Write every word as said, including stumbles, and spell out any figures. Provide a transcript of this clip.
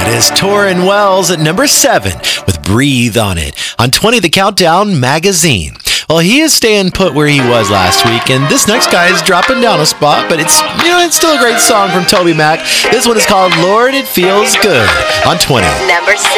That is Torrin Wells at number seven with Breathe on It. On twenty, the Countdown Magazine. Well, he is staying put where he was last week, and this next guy is dropping down a spot, but it's, you know, it's still a great song from Toby Mac. This one is called Lord, It Feels Good on twenty. Number six.